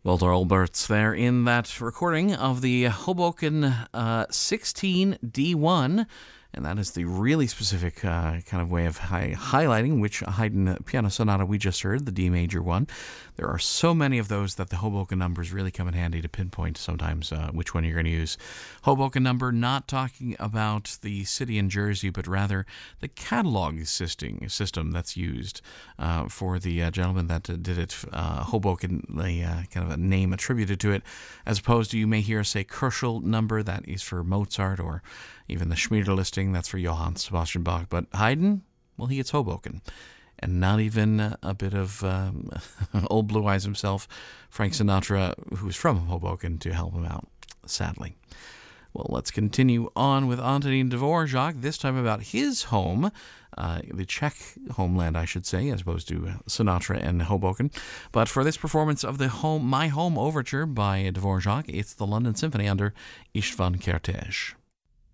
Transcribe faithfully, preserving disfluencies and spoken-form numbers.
Walter Alberts there in that recording of the Hoboken uh, sixteen D one. And that is the really specific uh, kind of way of hi- highlighting which Haydn piano sonata we just heard, the D major one. There are so many of those that the Hoboken numbers really come in handy to pinpoint sometimes uh, which one you're going to use. Hoboken number, not talking about the city in Jersey, but rather the catalog system, system that's used uh, for the uh, gentleman that uh, did it, uh, Hoboken, the uh, kind of a name attributed to it, as opposed to, you may hear say Kürschel number, that is for Mozart, or even the Schmieder listing, that's for Johann Sebastian Bach. But Haydn, well, he gets Hoboken. And not even a bit of um, old Blue Eyes himself, Frank Sinatra, who's from Hoboken, to help him out, sadly. Well, let's continue on with Antonín Dvorak, this time about his home, uh, the Czech homeland, I should say, as opposed to Sinatra and Hoboken. But for this performance of the home, My Home Overture by Dvorak, it's the London Symphony under István Kertész.